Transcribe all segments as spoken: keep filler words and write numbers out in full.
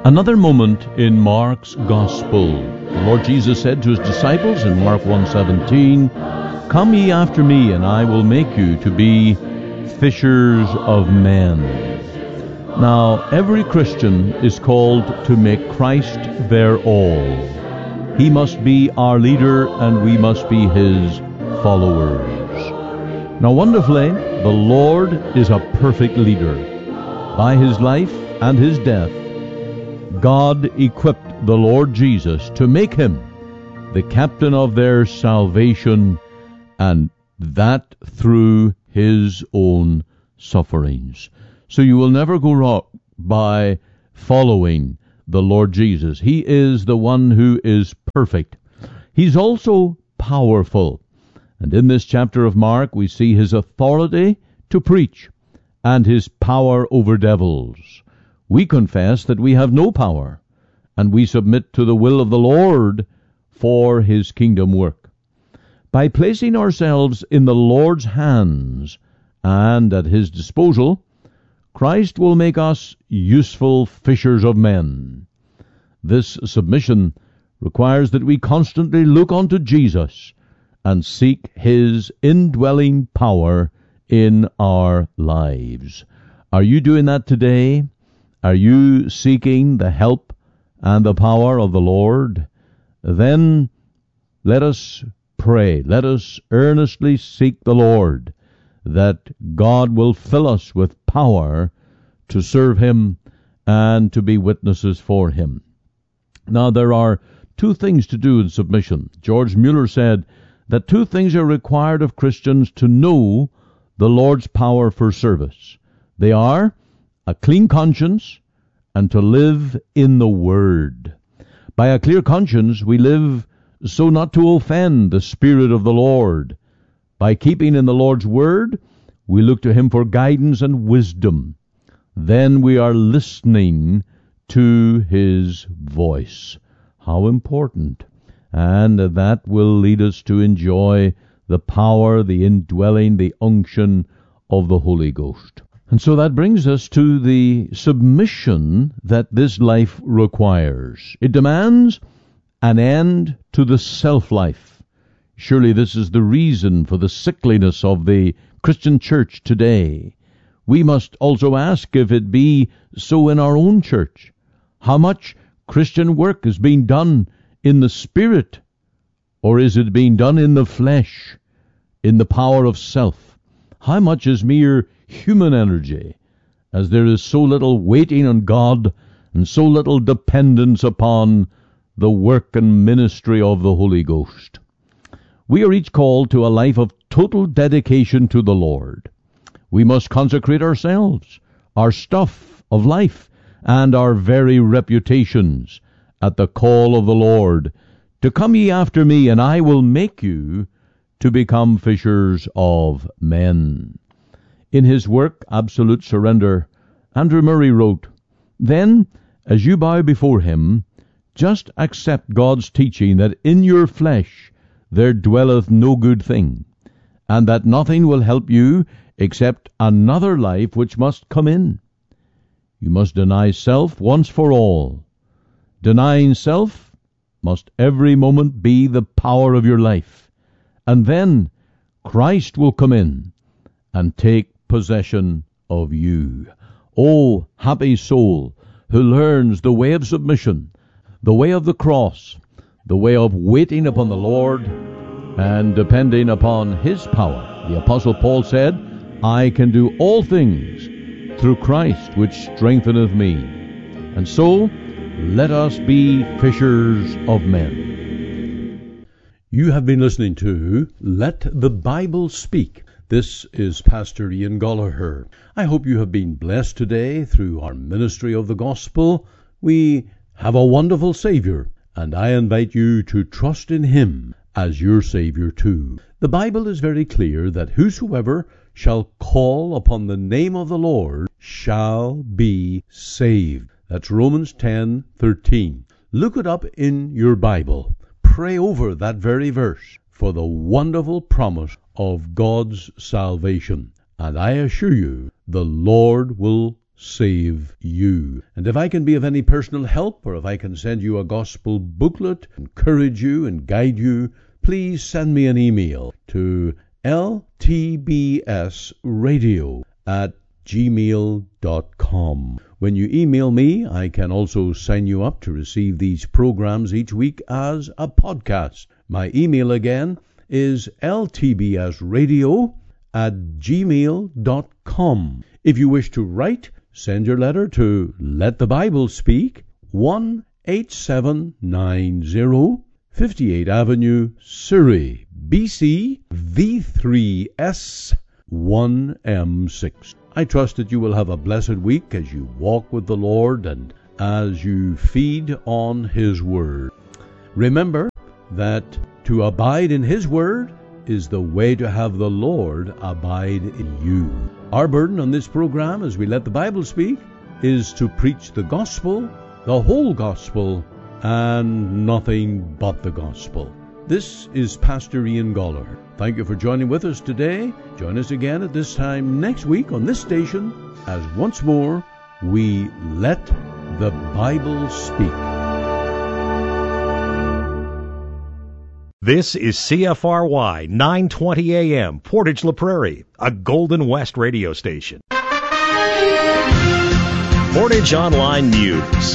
Another moment in Mark's Gospel. The Lord Jesus said to his disciples in Mark one seventeen, "Come ye after me, and I will make you to be fishers of men." Now, every Christian is called to make Christ their all. He must be our leader, and we must be his followers. Now, wonderfully, the Lord is a perfect leader. By his life and his death, God equipped the Lord Jesus to make him the captain of their salvation, and that through his own sufferings. So you will never go wrong by following the Lord Jesus. He is the one who is perfect. He's also powerful. And in this chapter of Mark, we see his authority to preach and his power over devils. We confess that we have no power, and we submit to the will of the Lord for his kingdom work. By placing ourselves in the Lord's hands and at his disposal, Christ will make us useful fishers of men. This submission requires that we constantly look unto Jesus and seek his indwelling power in our lives. Are you doing that today? Are you seeking the help and the power of the Lord? Then let us pray. Let us earnestly seek the Lord, that God will fill us with power to serve him and to be witnesses for him. Now, there are two things to do in submission. George Mueller said that two things are required of Christians to know the Lord's power for service. They are a clean conscience and to live in the Word. By a clear conscience, we live so not to offend the Spirit of the Lord. By keeping in the Lord's Word, we look to him for guidance and wisdom. Then we are listening to his voice. How important. And that will lead us to enjoy the power, the indwelling, the unction of the Holy Ghost. And so that brings us to the submission that this life requires. It demands an end to the self-life. Surely this is the reason for the sickliness of the Christian church today. We must also ask if it be so in our own church. How much Christian work is being done in the Spirit, or is it being done in the flesh, in the power of self? How much is mere human energy, as there is so little waiting on God and so little dependence upon the work and ministry of the Holy Ghost? We are each called to a life of total dedication to the Lord. We must consecrate ourselves, our stuff of life, and our very reputations at the call of the Lord, to come ye after me, and I will make you to become fishers of men. In his work, Absolute Surrender, Andrew Murray wrote, "Then, as you bow before him, just accept God's teaching that in your flesh there dwelleth no good thing, and that nothing will help you except another life which must come in. You must deny self once for all. Denying self must every moment be the power of your life, and then Christ will come in and take possession of you. Oh, happy soul who learns the way of submission, the way of the cross, the way of waiting upon the Lord and depending upon his power. The Apostle Paul said, I can do all things through Christ which strengtheneth me. And so, let us be fishers of men." You have been listening to Let the Bible Speak. This is Pastor Ian Gollaher. I hope you have been blessed today through our ministry of the gospel. We have a wonderful Savior, and I invite you to trust in him as your Savior too. The Bible is very clear that whosoever shall call upon the name of the Lord shall be saved. That's Romans ten thirteen. Look it up in your Bible. Pray over that very verse for the wonderful promise of God's salvation. And I assure you, the Lord will save you. And if I can be of any personal help, or if I can send you a gospel booklet, encourage you and guide you, please send me an email to l t b s radio at gmail dot com. When you email me, I can also sign you up to receive these programs each week as a podcast. My email again is l t b s radio at gmail dot com. If you wish to write, send your letter to Let the Bible Speak, one eight seven nine zero, fifty-eighth Avenue, Surrey, B C, V three S one M six. I trust that you will have a blessed week as you walk with the Lord and as you feed on His Word. Remember that to abide in His Word is the way to have the Lord abide in you. Our burden on this program, as we let the Bible speak, is to preach the gospel, the whole gospel, and nothing but the gospel. This is Pastor Ian Goller. Thank you for joining with us today. Join us again at this time next week on this station as once more we let the Bible speak. This is C F R Y nine twenty A M, Portage La Prairie, a Golden West radio station. Portage Online News.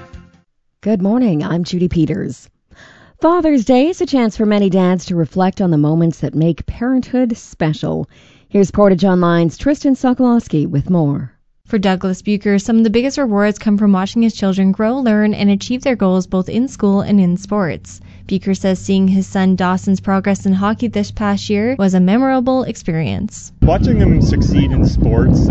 Good morning, I'm Judy Peters. Father's Day is a chance for many dads to reflect on the moments that make parenthood special. Here's Portage Online's Tristan Sokolowski with more. For Douglas Bucher, some of the biggest rewards come from watching his children grow, learn, and achieve their goals both in school and in sports. Bucher says seeing his son Dawson's progress in hockey this past year was a memorable experience. Watching them succeed in sports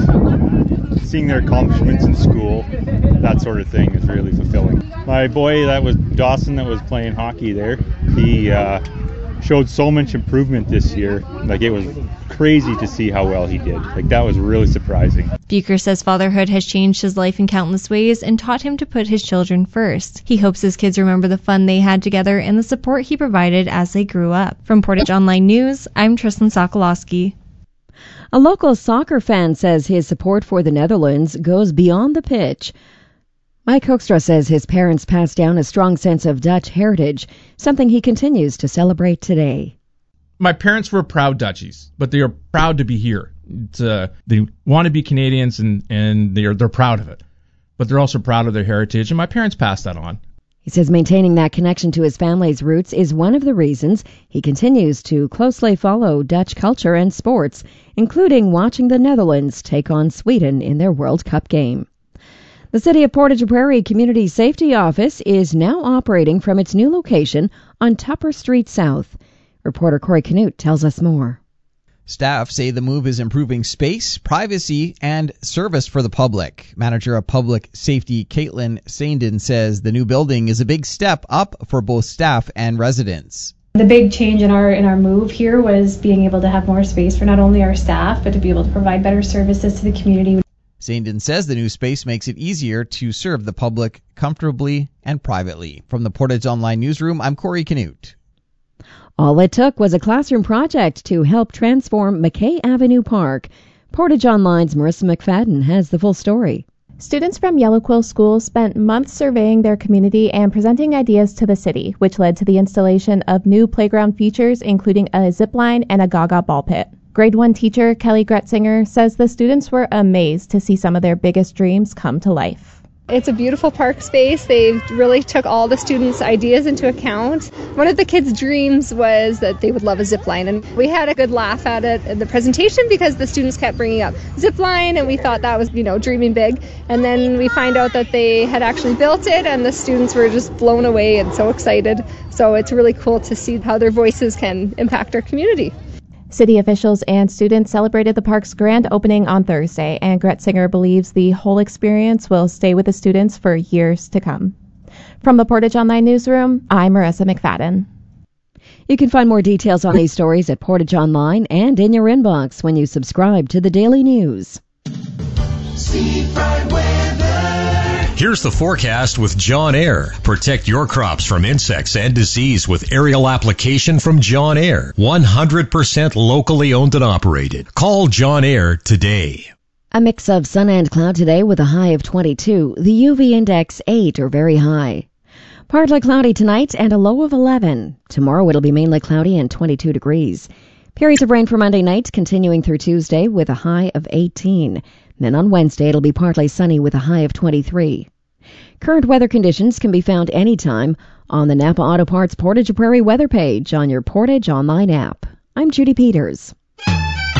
and seeing their accomplishments in school, that sort of thing is really fulfilling. My boy, that was Dawson, that was playing hockey there. He uh, showed so much improvement this year. Like, it was crazy to see how well he did. Like, that was really surprising. Bucher says fatherhood has changed his life in countless ways and taught him to put his children first. He hopes his kids remember the fun they had together and the support he provided as they grew up. From Portage Online News, I'm Tristan Sokolowski. A local soccer fan says his support for the Netherlands goes beyond the pitch. Mike Hoekstra says his parents passed down a strong sense of Dutch heritage, something he continues to celebrate today. My parents were proud Dutchies, but they are proud to be here. Uh, they want to be Canadians, and, and they're they're proud of it. But they're also proud of their heritage, and my parents passed that on. He says maintaining that connection to his family's roots is one of the reasons he continues to closely follow Dutch culture and sports, including watching the Netherlands take on Sweden in their World Cup game. The City of Portage Prairie Community Safety Office is now operating from its new location on Tupper Street South. Reporter Corey Canute tells us more. Staff say the move is improving space, privacy, and service for the public. Manager of Public Safety Caitlin Sandin says the new building is a big step up for both staff and residents. The big change in our in our move here was being able to have more space for not only our staff, but to be able to provide better services to the community. Sandin says the new space makes it easier to serve the public comfortably and privately. From the Portage Online Newsroom, I'm Corey Canute. All it took was a classroom project to help transform McKay Avenue Park. Portage Online's Marissa McFadden has the full story. Students from Yellow Quill School spent months surveying their community and presenting ideas to the city, which led to the installation of new playground features, including a zip line and a Gaga ball pit. Grade one teacher Kelly Gretzinger says the students were amazed to see some of their biggest dreams come to life. It's a beautiful park space. They really took all the students' ideas into account. One of the kids' dreams was that they would love a zip line, and we had a good laugh at it in the presentation because the students kept bringing up zip line, and we thought that was, you know, dreaming big. And then we find out that they had actually built it, and the students were just blown away and so excited. So it's really cool to see how their voices can impact our community. City officials and students celebrated the park's grand opening on Thursday, and Gretzinger believes the whole experience will stay with the students for years to come. From the Portage Online Newsroom, I'm Marissa McFadden. You can find more details on these stories at Portage Online and in your inbox when you subscribe to the Daily News. Seafront weather. Here's the forecast with John Air. Protect your crops from insects and disease with aerial application from John Air. one hundred percent locally owned and operated. Call John Air today. A mix of sun and cloud today with a high of twenty-two. The U V index eight or very high. Partly cloudy tonight and a low of eleven. Tomorrow it'll be mainly cloudy and twenty-two degrees. Periods of rain for Monday night continuing through Tuesday with a high of eighteen. Then on Wednesday it'll be partly sunny with a high of twenty-three. Current weather conditions can be found anytime on the Napa Auto Parts Portage Prairie weather page on your Portage online app. I'm Judy Peters.